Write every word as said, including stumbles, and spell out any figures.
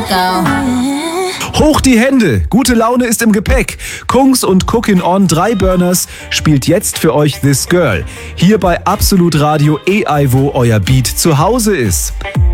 go. Hoch die Hände, gute Laune ist im Gepäck. Kungs und Cookin' On drei Burners spielt jetzt für euch This Girl. Hier bei Absolut Radio E I, wo euer Beat zu Hause ist.